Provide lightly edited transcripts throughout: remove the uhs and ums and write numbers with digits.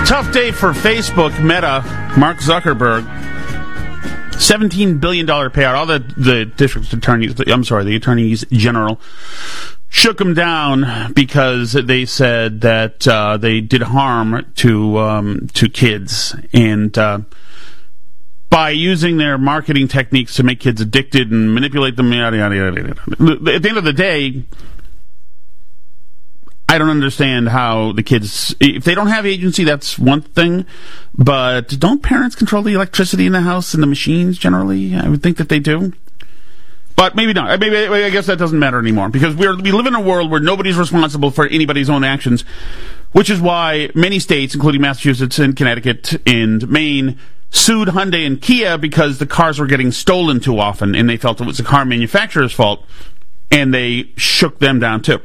Tough day for Facebook, Meta, Mark Zuckerberg. $17 billion payout. All the district attorneys, the attorneys general, shook them down because they said that they did harm to kids, and by using their marketing techniques to make kids addicted and manipulate them, yada, yada, yada, yada. At the end of the day, I don't understand how the kids, if they don't have agency, that's one thing, but don't parents control the electricity in the house and the machines generally? I would think that they do. But maybe not. I guess that doesn't matter anymore, because we live in a world where nobody's responsible for anybody's own actions, which is why many states, including Massachusetts and Connecticut and Maine, sued Hyundai and Kia because the cars were getting stolen too often, and they felt it was the car manufacturer's fault, and they shook them down too.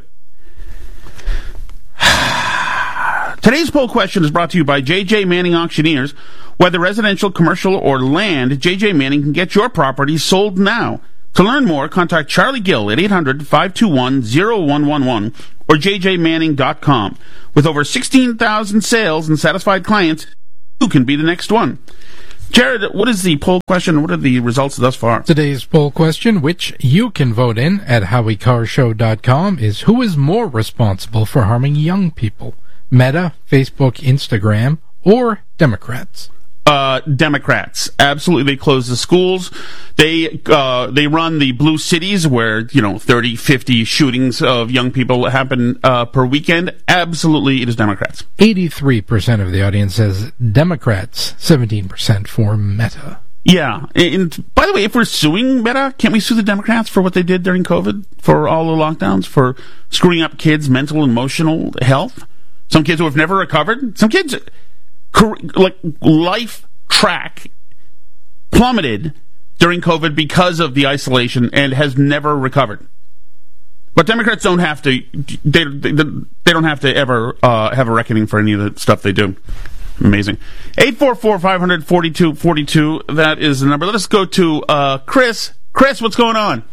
Today's poll question is brought to you by J.J. Manning Auctioneers. Whether residential, commercial, or land, J.J. Manning can get your property sold now. To learn more, contact Charlie Gill at 800-521-0111 or jjmanning.com. With over 16,000 sales and satisfied clients, you can be the next one. Jared, what is the poll question? What are the results thus far? Today's poll question, which you can vote in at HowieCarrShow.com, is who is more responsible for harming young people? Meta, Facebook, Instagram, or Democrats? Democrats. Absolutely. They close the schools. They run the blue cities where, 30, 50 shootings of young people happen per weekend. Absolutely, it is Democrats. 83% of the audience says Democrats, 17% for Meta. Yeah. And by the way, if we're suing Meta, can't we sue the Democrats for what they did during COVID, for all the lockdowns, for screwing up kids' mental and emotional health? Some kids who have never recovered. Some kids, life track plummeted during COVID because of the isolation and has never recovered. But Democrats don't have to. They don't have to ever have a reckoning for any of the stuff they do. Amazing. 844-500-4242. That is the number. Let us go to Chris. Chris, what's going on?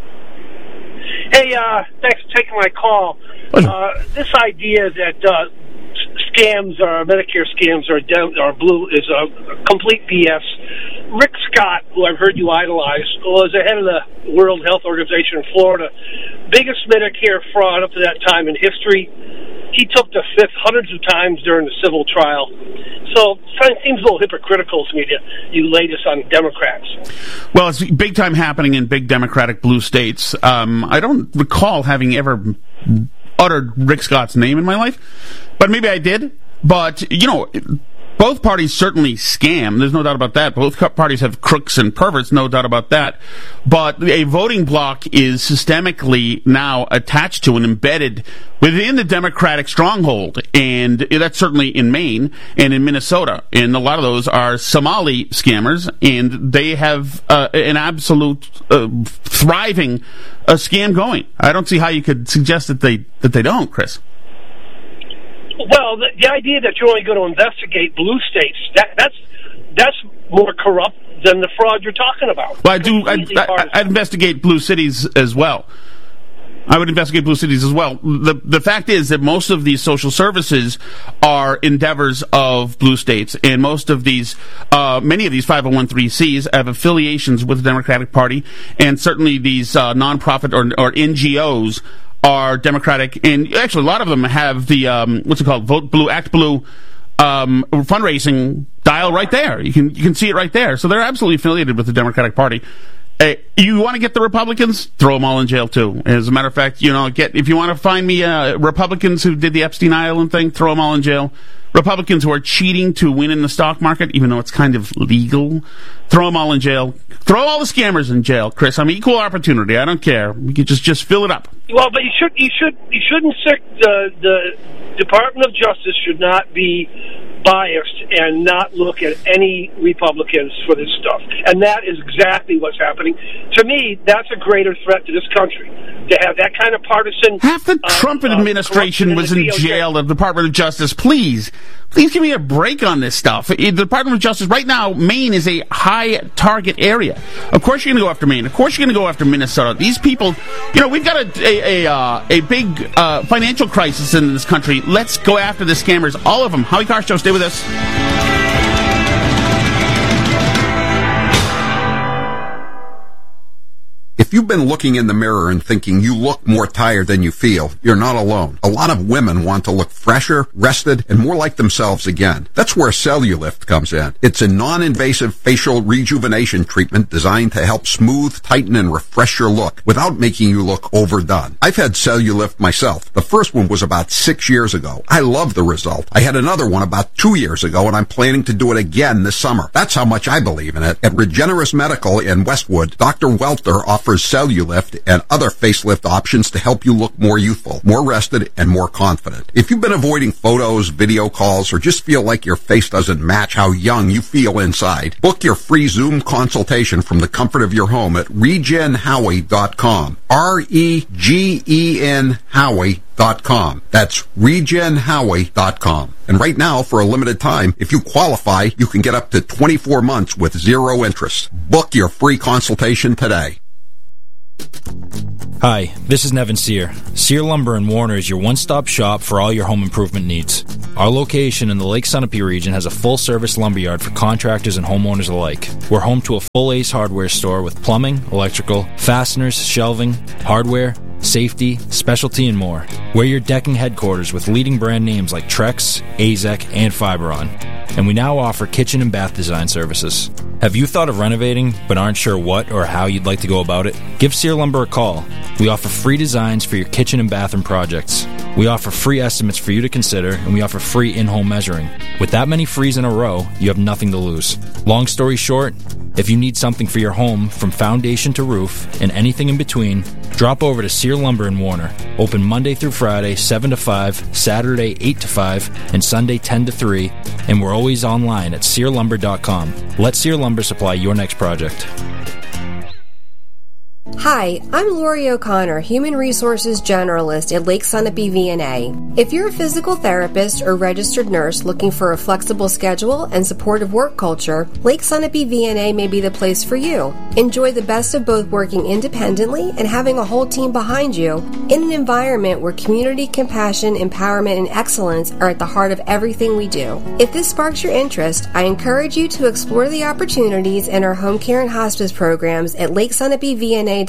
Hey, thanks for taking my call. This idea that scams or Medicare scams are blue is a complete BS. Rick Scott, who I've heard you idolize, was the head of the World Health Organization in Florida. Biggest Medicare fraud up to that time in history. He took the fifth hundreds of times during the civil trial. So it seems a little hypocritical to me that you lay this on Democrats. Well, it's big time happening in big Democratic blue states. I don't recall having ever uttered Rick Scott's name in my life, but maybe I did. But, both parties certainly scam. There's no doubt about that. Both parties have crooks and perverts, no doubt about that. But a voting bloc is systemically now attached to and embedded within the Democratic stronghold. And that's certainly in Maine and in Minnesota. And a lot of those are Somali scammers, and they have an absolute thriving scam going. I don't see how you could suggest that they don't, Chris. Well, the idea that you're only going to investigate blue states, that's more corrupt than the fraud you're talking about. Well, I'd investigate blue cities as well. I would investigate blue cities as well. The fact is that most of these social services are endeavors of blue states, and most of these, many of these 501(c)(3)s have affiliations with the Democratic Party, and certainly these nonprofit or NGOs are Democratic, and actually a lot of them have the what's it called, Vote Blue, Act Blue fundraising dial right there. You can see it right there. So they're absolutely affiliated with the Democratic Party. You want to get the Republicans? Throw them all in jail too. As a matter of fact, if you want to find me Republicans who did the Epstein Island thing, throw them all in jail. Republicans who are cheating to win in the stock market, even though it's kind of legal, throw them all in jail. Throw all the scammers in jail, Chris. I mean, equal opportunity. I don't care. You can just fill it up. Well, but you shouldn't. The Department of Justice should not be biased and not look at any Republicans for this stuff. And that is exactly what's happening. To me, that's a greater threat to this country, to have that kind of partisan... Half the Trump administration was in jail, the Department of Justice. Please. Please give me a break on this stuff. The Department of Justice, right now, Maine is a high target area. Of course you're going to go after Maine. Of course you're going to go after Minnesota. These people, we've got a big financial crisis in this country. Let's go after the scammers, all of them. Howie Carr Show, stay with us. If you've been looking in the mirror and thinking you look more tired than you feel, you're not alone. A lot of women want to look fresher, rested, and more like themselves again. That's where Cellulift comes in. It's a non-invasive facial rejuvenation treatment designed to help smooth, tighten, and refresh your look without making you look overdone. I've had Cellulift myself. The first one was about 6 years ago. I love the result. I had another one about 2 years ago, and I'm planning to do it again this summer. That's how much I believe in it. At Regenerous Medical in Westwood, Dr. Welter offers Cellulift and other facelift options to help you look more youthful, more rested, and more confident. If you've been avoiding photos, video calls, or just feel like your face doesn't match how young you feel inside, book your free Zoom consultation from the comfort of your home at regenhowie.com. REGEN Howie.com. That's regenhowie.com. And right now, for a limited time, if you qualify, you can get up to 24 months with zero interest. Book your free consultation today. Hi, this is Nevin Sear. Sear Lumber in Warner is your one-stop shop for all your home improvement needs. Our location in the Lake Sunapee region has a full-service lumberyard for contractors and homeowners alike. We're home to a full Ace Hardware store with plumbing, electrical, fasteners, shelving, hardware, safety, specialty, and more. We're your decking headquarters with leading brand names like Trex, AZEK, and Fiberon. And we now offer kitchen and bath design services. Have you thought of renovating but aren't sure what or how you'd like to go about it? Give Sear Lumber a call. We offer free designs for your kitchen and bathroom projects. We offer free estimates for you to consider, and we offer free in-home measuring. With that many frees in a row, you have nothing to lose. Long story short, if you need something for your home from foundation to roof and anything in between, drop over to Sear Lumber in Warner. Open Monday through Friday, 7 to 5, Saturday, 8 to 5, and Sunday, 10 to 3, and we're always online at SearLumber.com. Let Sear Lumber supply your next project. Hi, I'm Lori O'Connor, Human Resources Generalist at Lake Sunapee VNA. If you're a physical therapist or registered nurse looking for a flexible schedule and supportive work culture, Lake Sunapee VNA may be the place for you. Enjoy the best of both working independently and having a whole team behind you in an environment where community, compassion, empowerment, and excellence are at the heart of everything we do. If this sparks your interest, I encourage you to explore the opportunities in our home care and hospice programs at LakeSunapeeVNA.org.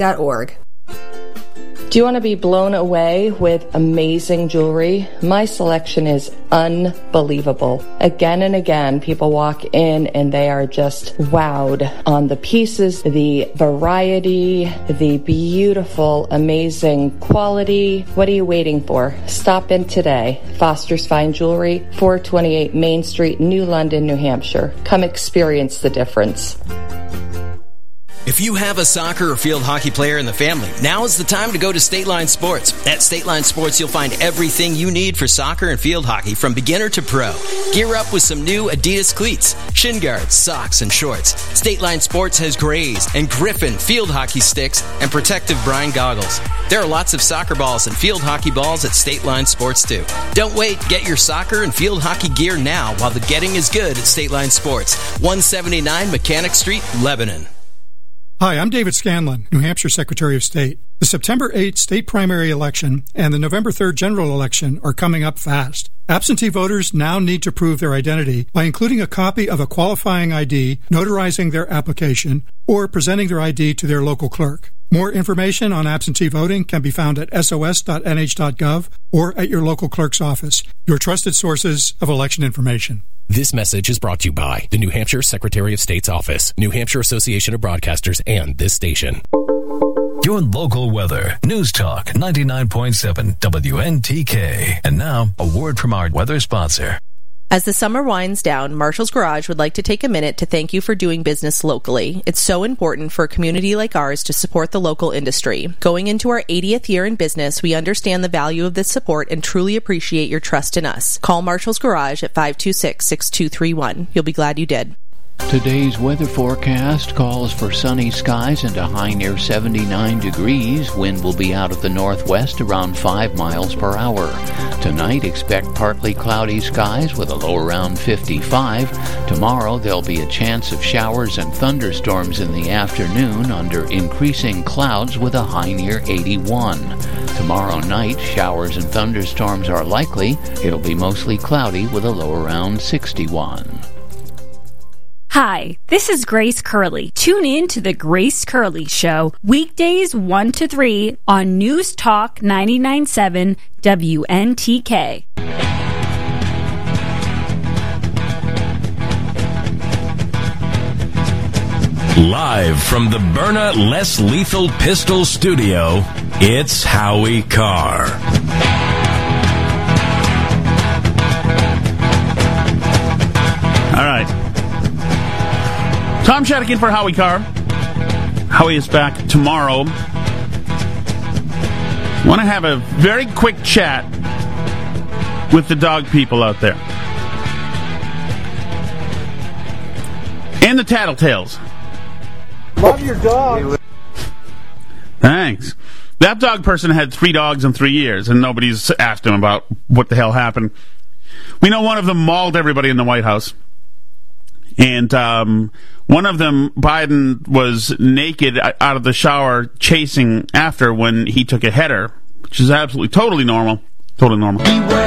Do you want to be blown away with amazing jewelry? My selection is unbelievable. Again and again, people walk in and they are just wowed on the pieces, the variety, the beautiful, amazing quality. What are you waiting for? Stop in today. Foster's Fine Jewelry, 428 Main Street, New London, New Hampshire. Come experience the difference. If you have a soccer or field hockey player in the family, now is the time to go to State Line Sports. At State Line Sports, you'll find everything you need for soccer and field hockey from beginner to pro. Gear up with some new Adidas cleats, shin guards, socks, and shorts. State Line Sports has Grays and Griffin field hockey sticks and protective brine goggles. There are lots of soccer balls and field hockey balls at State Line Sports, too. Don't wait. Get your soccer and field hockey gear now while the getting is good at State Line Sports. 179 Mechanic Street, Lebanon. Hi, I'm David Scanlon, New Hampshire Secretary of State. The September 8th state primary election and the November 3rd general election are coming up fast. Absentee voters now need to prove their identity by including a copy of a qualifying ID, notarizing their application, or presenting their ID to their local clerk. More information on absentee voting can be found at sos.nh.gov or at your local clerk's office, your trusted sources of election information. This message is brought to you by the New Hampshire Secretary of State's Office, New Hampshire Association of Broadcasters, and this station. Your local weather. News Talk 99.7 WNTK. And now, a word from our weather sponsor. As the summer winds down, Marshall's Garage would like to take a minute to thank you for doing business locally. It's so important for a community like ours to support the local industry. Going into our 80th year in business, we understand the value of this support and truly appreciate your trust in us. Call Marshall's Garage at 526-6231. You'll be glad you did. Today's weather forecast calls for sunny skies and a high near 79 degrees. Wind will be out of the northwest around 5 miles per hour. Tonight, expect partly cloudy skies with a low around 55. Tomorrow, there'll be a chance of showers and thunderstorms in the afternoon under increasing clouds with a high near 81. Tomorrow night, showers and thunderstorms are likely. It'll be mostly cloudy with a low around 61. Hi, this is Grace Curley. Tune in to The Grace Curley Show, weekdays 1 to 3 on News Talk 99.7 WNTK. Live from the Byrna Less Lethal Pistol Studio, it's Howie Carr. All right. Tom Shattuck in for Howie Carr. Howie is back tomorrow. Want to have a very quick chat with the dog people out there. And the tattletales. Love your dog. Thanks. That dog person had 3 dogs in 3 years, and nobody's asked him about what the hell happened. We know one of them mauled everybody in the White House. And one of them, Biden, was naked out of the shower chasing after when he took a header, which is absolutely totally normal. Totally normal.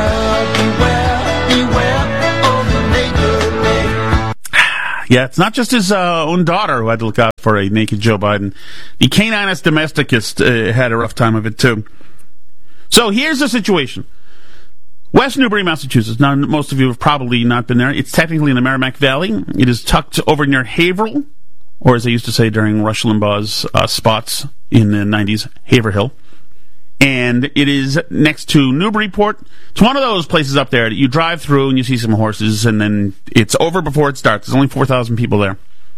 Yeah, it's not just his own daughter who had to look out for a naked Joe Biden. The Caninus domesticus had a rough time of it, too. So here's the situation. West Newbury, Massachusetts. Now, most of you have probably not been there. It's technically in the Merrimack Valley. It is tucked over near Haverhill, or as they used to say during Rush Limbaugh's spots in the 90s, Haverhill. And it is next to Newburyport. It's one of those places up there that you drive through and you see some horses, and then it's over before it starts. There's only 4,000 people there.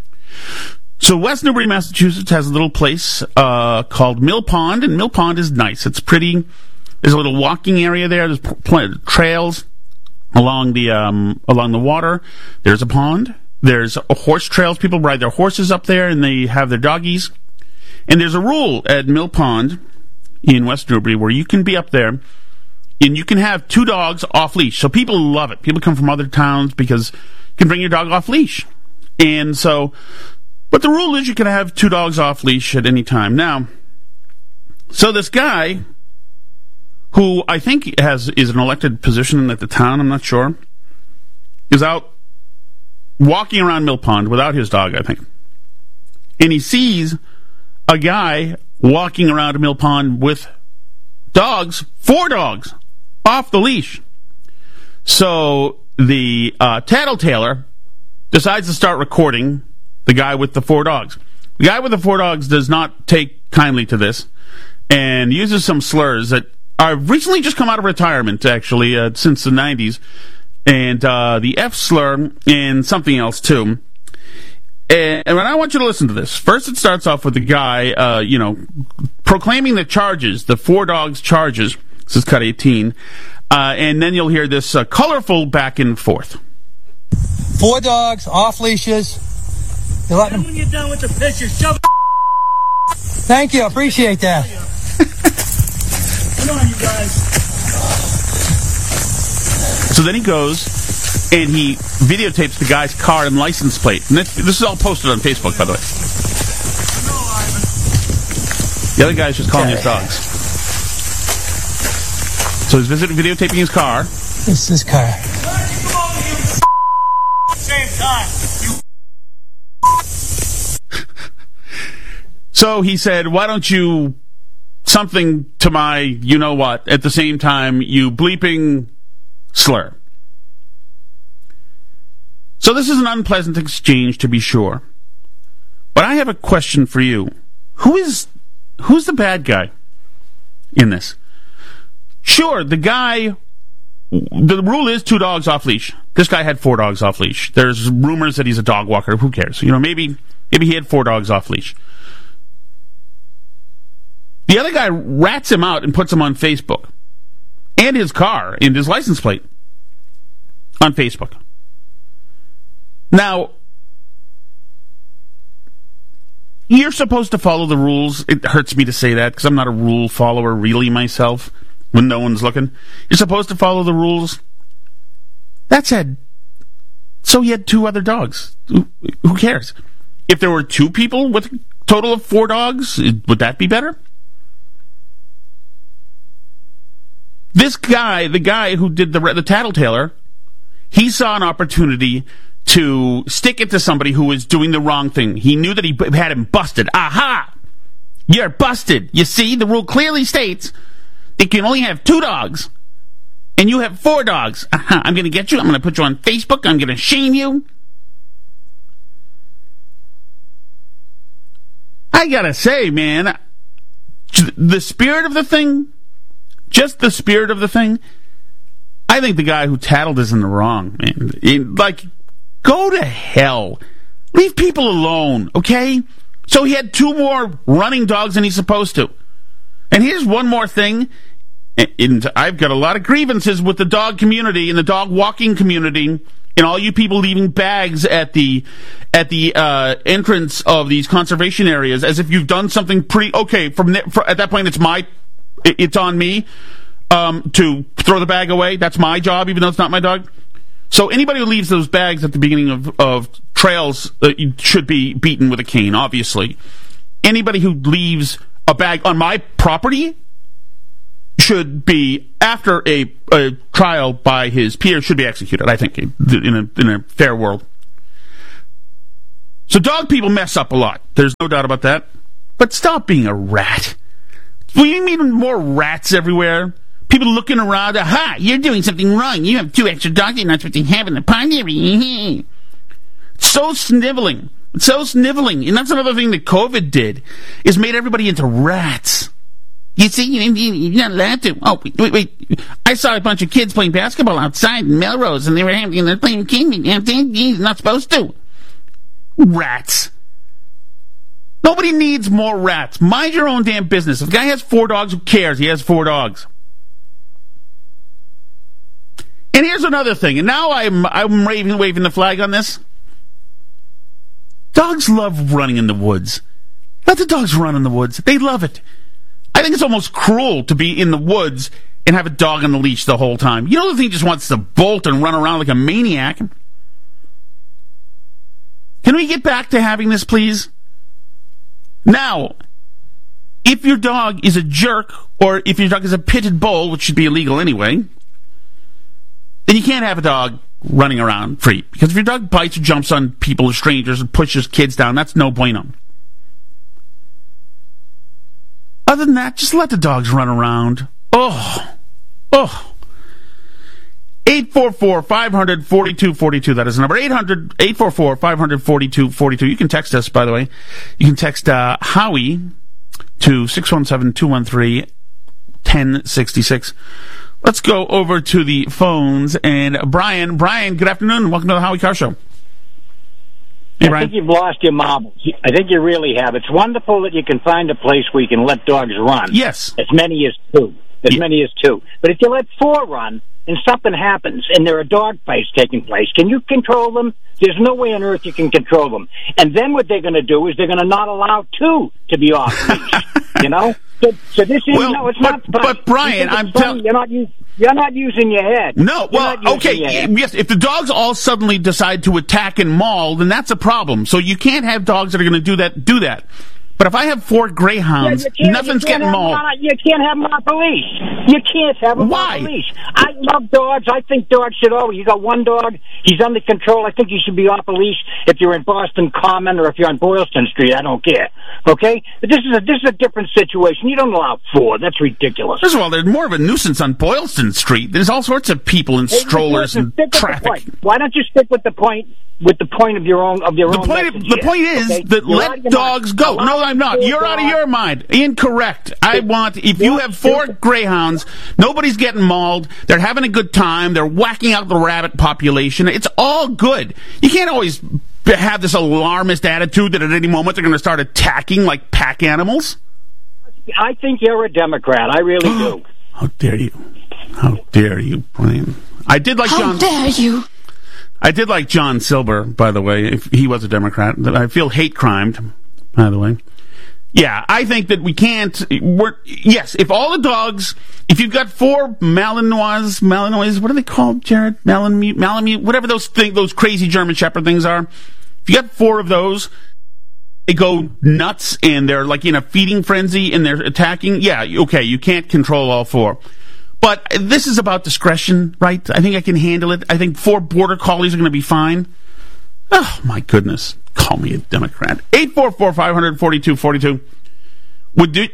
So West Newbury, Massachusetts has a little place called Mill Pond, and Mill Pond is nice. It's pretty. There's a little walking area there. There's plenty of trails along the water. There's a pond. There's horse trails. People ride their horses up there, and they have their doggies. And there's a rule at Mill Pond in West Newbury where you can be up there and you can have 2 dogs off leash. So people love it. People come from other towns because you can bring your dog off leash. And so, but the rule is you can have 2 dogs off leash at any time. Now, so this guy, who I think is an elected position at the town, I'm not sure, is out walking around Mill Pond without his dog, I think. And he sees a guy walking around Mill Pond with dogs, 4 dogs, off the leash. So the tattletaler decides to start recording the guy with the 4 dogs. The guy with the 4 dogs does not take kindly to this and uses some slurs that are recently just come out of retirement, actually, since the 90s. And the F slur and something else, too. And I want you to listen to this. First, it starts off with the guy, proclaiming the charges, the 4 dogs charges. This is cut 18. And then you'll hear this colorful back and forth. 4 dogs, off leashes. You let them... When you're done with the picture, shove it. Thank you, I appreciate that. Come on, you guys. So then he goes and he videotapes the guy's car and license plate. And this is all posted on Facebook, by the way. The other guy's just calling his dogs. So he's videotaping his car. This is his car. Same time. So he said, why don't you something to my you-know-what at the same time, you bleeping slur. So this is an unpleasant exchange, to be sure. But I have a question for you. Who's the bad guy in this? Sure, the rule is 2 dogs off leash. This guy had 4 dogs off leash. There's rumors that he's a dog walker. Who cares? Maybe he had 4 dogs off leash. The other guy rats him out and puts him on Facebook. And his car and his license plate on Facebook. Now, You're supposed to follow the rules. It hurts me to say that because I'm not a rule follower really myself when no one's looking. You're supposed to follow the rules. That said, so he had 2 other dogs. Who cares? If there were 2 people with a total of 4 dogs, would that be better? This guy, the guy who did the Tattletailer, he saw an opportunity to stick it to somebody who was doing the wrong thing. He knew that he had him busted. Aha! You're busted. You see, the rule clearly states it can only have 2 dogs, and you have 4 dogs. Aha! I'm going to get you. I'm going to put you on Facebook. I'm going to shame you. I gotta say, man, the spirit of the thing, just the spirit of the thing, I think the guy who tattled is in the wrong, man. Go to hell. Leave people alone, okay? So he had 2 more running dogs than he's supposed to. And here's one more thing. And I've got a lot of grievances with the dog community and the dog walking community and all you people leaving bags at the entrance of these conservation areas as if you've done something at that point it's on me to throw the bag away. That's my job, even though it's not my dog. So anybody who leaves those bags at the beginning of trails should be beaten with a cane, obviously. Anybody who leaves a bag on my property should be, after a trial by his peers, should be executed, I think, in a fair world. So dog people mess up a lot. There's no doubt about that. But stop being a rat. We need more rats everywhere. People looking around, aha, you're doing something wrong. You have 2 extra dogs you're not supposed to have in the pond area. So sniveling. So sniveling. And that's another thing that COVID did, is made everybody into rats. You see, you're not allowed to. Oh, wait. I saw a bunch of kids playing basketball outside in Melrose, and they're playing king. You're not supposed to. Rats. Nobody needs more rats. Mind your own damn business. If a guy has 4 dogs, who cares? He has 4 dogs. And here's another thing, and now I'm waving the flag on this. Dogs love running in the woods. Let the dogs run in the woods. They love it. I think it's almost cruel to be in the woods and have a dog on the leash the whole time. You know, the thing just wants to bolt and run around like a maniac. Can we get back to having this, please? Now, if your dog is a jerk, or if your dog is a pitted bull, which should be illegal anyway, then you can't have a dog running around free. Because if your dog bites or jumps on people or strangers and pushes kids down, that's no bueno. Other than that, just let the dogs run around. 844-500-4242. That is the number. 844-500-4242. You can text us, by the way. You can text Howie to 617-213-1066. Let's go over to the phones. And Brian, good afternoon. Welcome to the Howie Carr Show. Hey, I think you've lost your marbles. I think you really have. It's wonderful that you can find a place where you can let dogs run. Yes. As many as 2. But if you let 4 run and something happens and there are dog fights taking place, can you control them? There's no way on earth you can control them. And then what they're going to do is they're going to not allow 2 to be off leash. You know? So this is it's not fun. But Brian, I'm telling you, you're not using your head. No, okay, yes. If the dogs all suddenly decide to attack and maul, then that's a problem. So you can't have dogs that are going to do that. But if I have 4 greyhounds, nothing's getting mauled. You can't have them off a leash. You can't have them off a leash. I love dogs. I think dogs should always. You got one dog, he's under control. I think he should be off a leash if you're in Boston Common or if you're on Boylston Street. I don't care. Okay? But this is a different situation. You don't allow 4. That's ridiculous. First of all, there's more of a nuisance on Boylston Street. There's all sorts of people in strollers and traffic. Why don't you stick with the point? With the point of your own message. The point is that let dogs go. No, I'm not. You're out of your mind. Incorrect. If you have 4 greyhounds, nobody's getting mauled. They're having a good time. They're whacking out the rabbit population. It's all good. You can't always have this alarmist attitude that at any moment they're going to start attacking like pack animals. I think you're a Democrat. I really do. How dare you? How dare you, Brian? I did like John. How dare you? I did like John Silber, by the way, if he was a Democrat. I feel hate-crimed by the way. Yeah, I think that we can't. Yes, if all the dogs, if you've got 4 Malinois, what are they called, Jared? Malamute, whatever those crazy German Shepherd things are. If you got 4 of those, they go nuts and they're like in a feeding frenzy and they're attacking. Yeah, okay, you can't control all 4. But this is about discretion, right? I think I can handle it. I think 4 border collies are going to be fine. Oh, my goodness. Call me a Democrat. 844-500-4242. Would do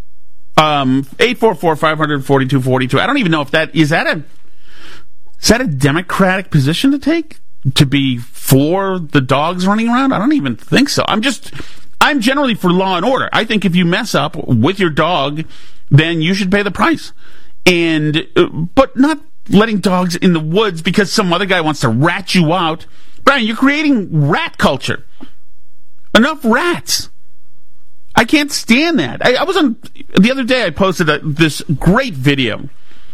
844-500-4242. I don't even know if is that a Democratic position to take? To be for the dogs running around? I don't even think so. I'm generally for law and order. I think if you mess up with your dog, then you should pay the price. But not letting dogs in the woods because some other guy wants to rat you out. Brian, you're creating rat culture. Enough rats. I can't stand that. I was on the other day. I posted this great video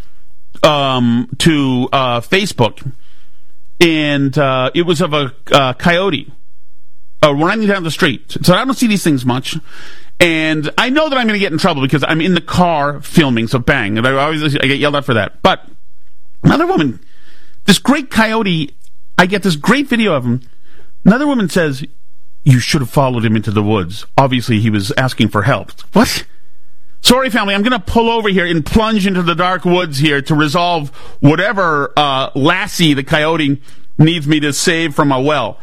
to Facebook, and it was of a coyote running down the street. So I don't see these things much, and I know that I'm going to get in trouble because I'm in the car filming. So bang, and I get yelled at for that. But another woman, this great coyote. I get this great video of him. Another woman says, "You should have followed him into the woods. Obviously, he was asking for help." What? Sorry, family, I'm going to pull over here and plunge into the dark woods here to resolve whatever lassie the coyote needs me to save from a well.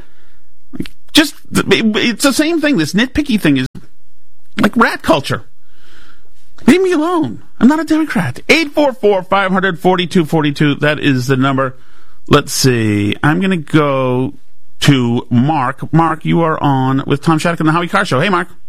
It's the same thing. This nitpicky thing is like rat culture. Leave me alone. I'm not a Democrat. 844-500-4242. That is the number. Let's see. I'm going to go to Mark. Mark, you are on with Tom Shattuck on the Howie Carr Show. Hey, Mark.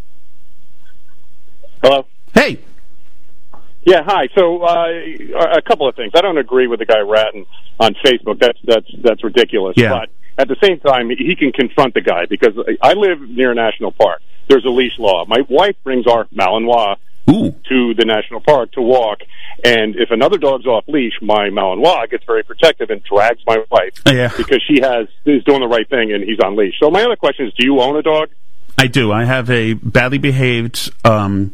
Hello. Hey. Yeah, hi. So a couple of things. I don't agree with the guy ratting on Facebook. That's ridiculous. Yeah. But at the same time, he can confront the guy because I live near a national park. There's a leash law. My wife brings our Malinois to the national park to walk, and if another dog's off leash, my Malinois gets very protective and drags my wife because she is doing the right thing and he's on leash. So my other question is, do you own a dog? I do. I have a badly behaved hound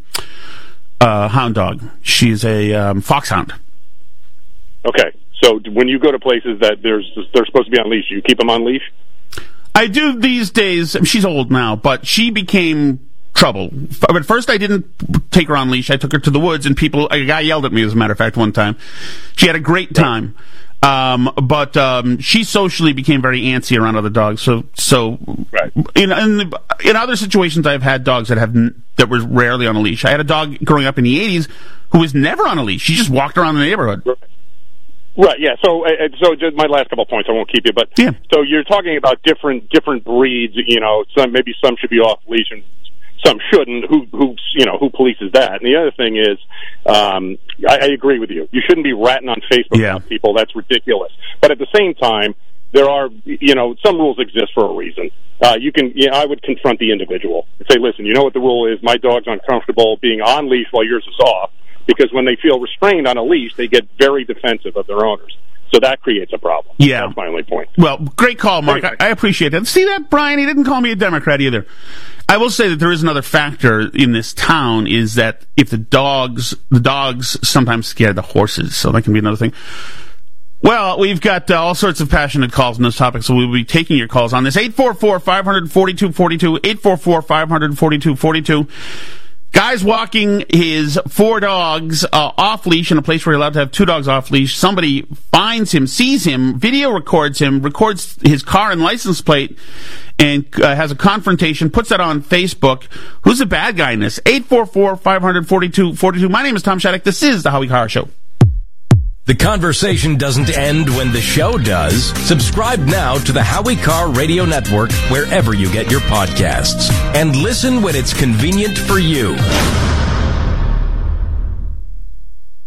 dog. She's a foxhound. Okay. So when you go to places that they're supposed to be on leash, you keep them on leash? I do these days. She's old now, but she became trouble. At first, I didn't take her on leash. I took her to the woods, and a guy yelled at me, as a matter of fact, one time. She had a great time. But she socially became very antsy around other dogs. So right. in other situations, I've had dogs that were rarely on a leash. I had a dog growing up in the 80s who was never on a leash. She just walked around the neighborhood. Right. Yeah. So just my last couple of points. I won't keep you, but so you're talking about different breeds. You know, maybe some should be off leash and some shouldn't. Who polices that? And the other thing is, I agree with you. You shouldn't be ratting on Facebook about people. That's ridiculous. But at the same time, there are some rules exist for a reason. I would confront the individual and say, listen, you know what the rule is? My dog's uncomfortable being on leash while yours is off, because when they feel restrained on a leash, they get very defensive of their owners. So that creates a problem. Yeah. That's my only point. Well, great call, Mark. I appreciate that. See that, Brian? He didn't call me a Democrat either. I will say that there is another factor in this town, is that if the dogs sometimes scare the horses, so that can be another thing. Well, we've got all sorts of passionate calls on this topic, so we'll be taking your calls on this. 844-500-4242, 844-500-4242. Guy's walking his 4 dogs off leash in a place where you're allowed to have 2 dogs off leash. Somebody finds him, sees him, video records him, records his car and license plate, and has a confrontation, puts that on Facebook. Who's the bad guy in this? 844-500-4242. My name is Tom Shattuck. This is the Howie Carr Show. The conversation doesn't end when the show does. Subscribe now to the Howie Carr Radio Network wherever you get your podcasts. And listen when it's convenient for you.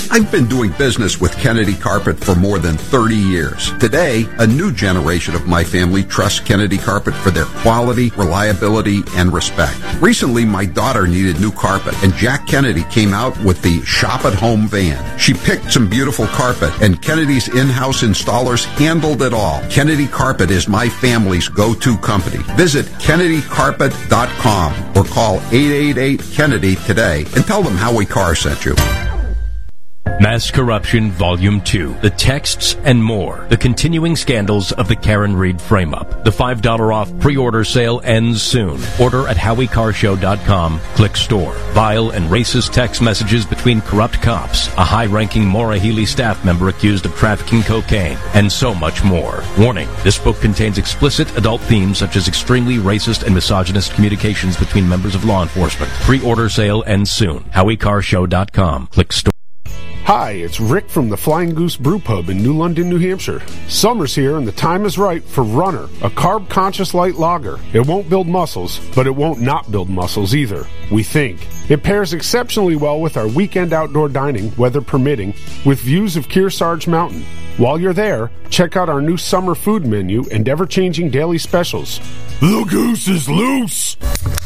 I've been doing business with Kennedy Carpet for more than 30 years. Today, a new generation of my family trusts Kennedy Carpet for their quality, reliability, and respect. Recently, my daughter needed new carpet, and Jack Kennedy came out with the Shop at Home van. She picked some beautiful carpet, and Kennedy's in-house installers handled it all. Kennedy Carpet is my family's go-to company. Visit KennedyCarpet.com or call 888-KENNEDY today and tell them Howie Carr sent you. Mass Corruption Volume 2, The Texts and More, the continuing scandals of the Karen Reed frame-up. The $5 off pre-order sale ends soon. Order at HowieCarrShow.com. Click store. Vile and racist text messages between corrupt cops, a high-ranking Maura Healey staff member accused of trafficking cocaine, and so much more. Warning, this book contains explicit adult themes such as extremely racist and misogynist communications between members of law enforcement. Pre-order sale ends soon. HowieCarrShow.com. Click store. Hi, it's Rick from the Flying Goose Brew Pub in New London, New Hampshire. Summer's here and the time is right for Runner, a carb-conscious light lager. It won't build muscles, but it won't not build muscles either, we think. It pairs exceptionally well with our weekend outdoor dining, weather permitting, with views of Kearsarge Mountain. While you're there, check out our new summer food menu and ever-changing daily specials. The goose is loose!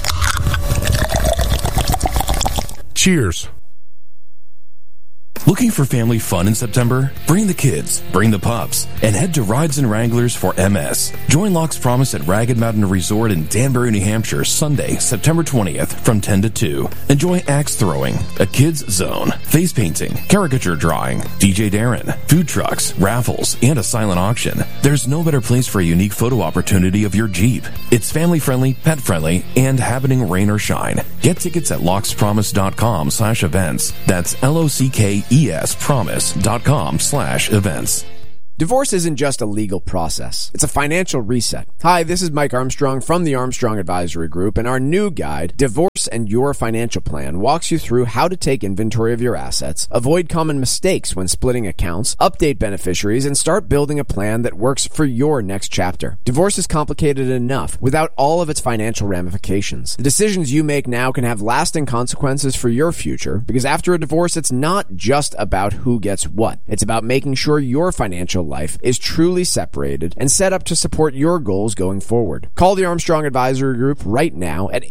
Cheers. Looking for family fun in September? Bring the kids, bring the pups, and head to Rides and Wranglers for MS. Join Locke's Promise at Ragged Mountain Resort in Danbury, New Hampshire, Sunday, September 20th from 10 to 2. Enjoy axe throwing, a kids zone, face painting, caricature drawing, DJ Darren, food trucks, raffles, and a silent auction. There's no better place for a unique photo opportunity of your Jeep. It's family-friendly, pet-friendly, and happening rain or shine. Get tickets at lockspromise.com/events. That's LOCKESpromise.com/events. Divorce isn't just a legal process. It's a financial reset. Hi, this is Mike Armstrong from the Armstrong Advisory Group, and our new guide, Divorce and Your Financial Plan, walks you through how to take inventory of your assets, avoid common mistakes when splitting accounts, update beneficiaries, and start building a plan that works for your next chapter. Divorce is complicated enough without all of its financial ramifications. The decisions you make now can have lasting consequences for your future, because after a divorce, it's not just about who gets what. It's about making sure your financial life is truly separated and set up to support your goals going forward. Call the Armstrong Advisory Group right now at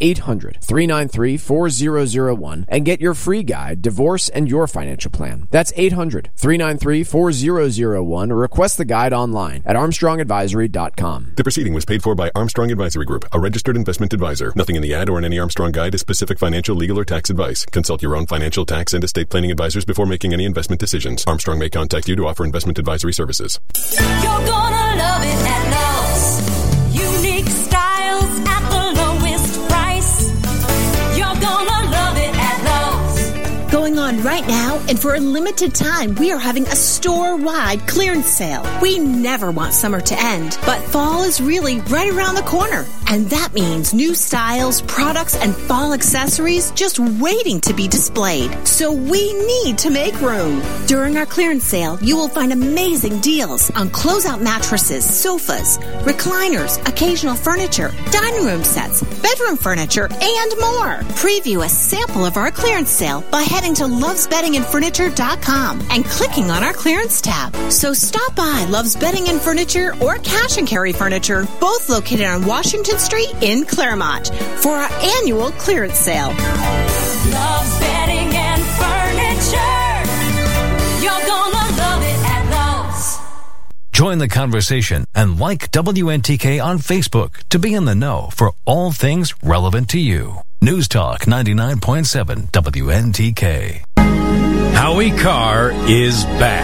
800-393-4001 and get your free guide, Divorce and Your Financial Plan. That's 800-393-4001 or request the guide online at armstrongadvisory.com. The proceeding was paid for by Armstrong Advisory Group, a registered investment advisor. Nothing in the ad or in any Armstrong guide is specific financial, legal, or tax advice. Consult your own financial, tax, and estate planning advisors before making any investment decisions. Armstrong may contact you to offer investment advisory services. You're gonna love it at Lowe's. Unique styles at the lowest price. You're gonna love it at Lowe's. Going on right now, and for a limited time, we are having a store-wide clearance sale. We never want summer to end, but fall is really right around the corner. And that means new styles, products, and fall accessories just waiting to be displayed. So we need to make room. During our clearance sale, you will find amazing deals on closeout mattresses, sofas, recliners, occasional furniture, dining room sets, bedroom furniture, and more. Preview a sample of our clearance sale by heading to lovesbeddingandfurniture.com and clicking on our clearance tab. So stop by Love's Bedding and Furniture or Cash and Carry Furniture, both located on Washington Street in Claremont, for our annual clearance sale. Love's Bedding and Furniture. You're gonna love it at Lowe's. Join the conversation and like WNTK on Facebook to be in the know for all things relevant to you. News Talk 99.7 WNTK. Howie Carr is back.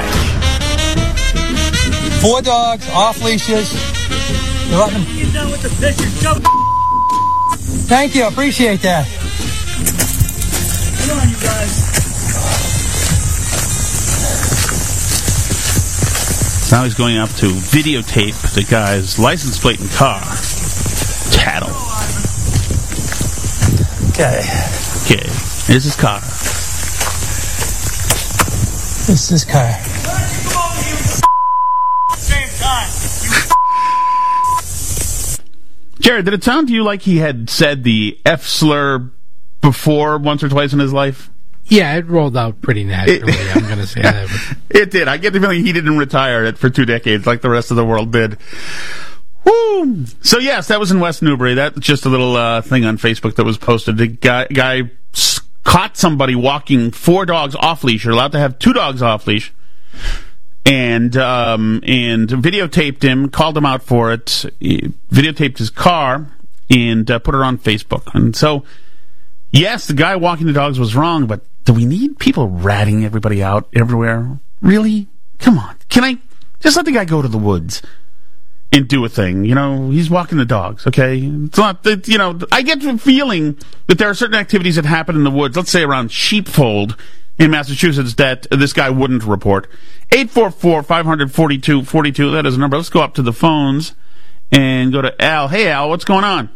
4 dogs, off leashes. You're letting them... Get done with the picture. Thank you, appreciate that. Come on, you guys. Now he's going up to videotape the guy's license plate and car. Tattle. Okay. Here's his car. This is his car. Same time. Jared, did it sound to you like he had said the F slur before once or twice in his life? Yeah, it rolled out pretty naturally. I'm going to say that. It did. I get the feeling he didn't retire it for 2 decades like the rest of the world did. Woo! So yes, that was in West Newbury. That's just a little thing on Facebook that was posted. The guy caught somebody walking 4 dogs off leash. You're allowed to have 2 dogs off leash, and videotaped him, called him out for it, videotaped his car, and put it on Facebook. And so, yes, the guy walking the dogs was wrong, but do we need people ratting everybody out everywhere? Really? Come on. Can I just let the guy go to the woods and do a thing? You know, he's walking the dogs, okay? It's not that, you know, I get the feeling that there are certain activities that happen in the woods, let's say around Sheepfold in Massachusetts, that this guy wouldn't report. 844-500-4242, that is the number. Let's go up to the phones and go to Al. Hey, Al, what's going on?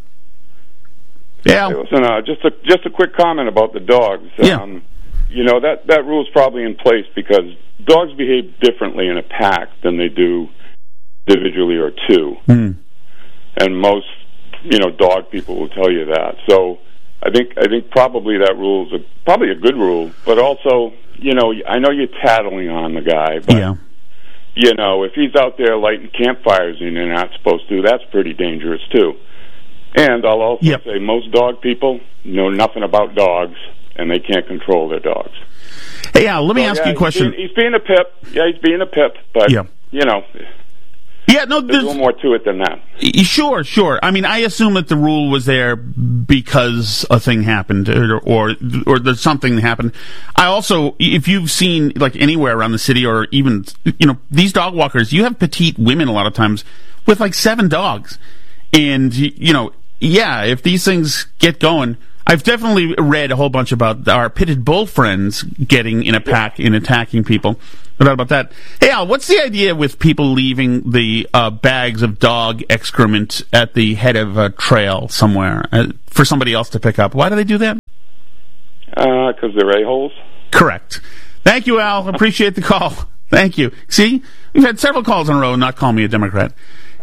Yeah. Hey, listen, just a quick comment about the dogs. Yeah. You know, that rule's probably in place because dogs behave differently in a pack than they do individually or 2. And most, you know, dog people will tell you that. So I think probably that rule is probably a good rule, but also, you know, I know you're tattling on the guy, but you know, if he's out there lighting campfires and you're not supposed to, that's pretty dangerous too. And I'll also say most dog people know nothing about dogs, and they can't control their dogs. Hey, Al, let me ask you a question. He's being a pip. Yeah, he's being a pip, but, you know, there's a little more to it than that. Sure. I mean, I assume that the rule was there because a thing happened or there's something that happened. I also, if you've seen, like, anywhere around the city or even, you know, these dog walkers, you have petite women a lot of times with, like, 7 dogs. And, you know, yeah, if these things get going, I've definitely read a whole bunch about our pitted bull friends getting in a pack and attacking people. No doubt about that. Hey, Al, what's the idea with people leaving the bags of dog excrement at the head of a trail somewhere for somebody else to pick up? Why do they do that? Because they're a-holes. Correct. Thank you, Al. Appreciate the call. Thank you. See, we've had several calls in a row, not call me a Democrat.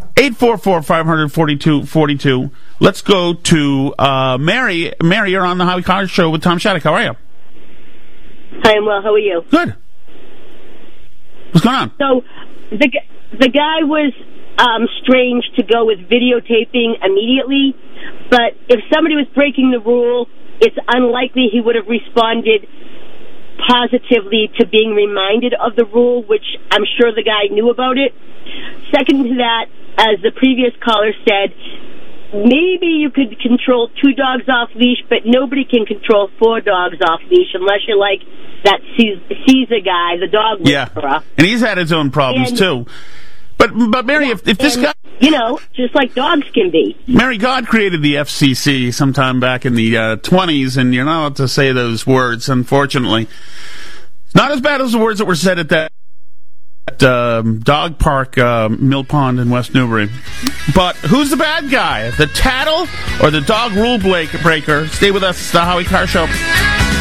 844-500-4242. Let's go to Mary. Mary, you're on the Howie Carr Show with Tom Shattuck. How are you? Hi, I'm well. How are you? Good. What's going on? So, the guy was strange to go with videotaping immediately, but if somebody was breaking the rule, it's unlikely he would have responded positively to being reminded of the rule, which I'm sure the guy knew about it. Second to that, as the previous caller said, maybe you could control 2 dogs off leash, but nobody can control 4 dogs off leash unless you're like that Caesar guy, the dog whisperer. And he's had his own problems too. But Mary, if this guy, you know, just like dogs can be. Mary, God created the FCC sometime back in the 20s, and you're not allowed to say those words, unfortunately. Not as bad as the words that were said at that dog park, Mill Pond in West Newbury. But who's the bad guy? The tattle or the dog rule breaker? Stay with us. It's the Howie Carr Show.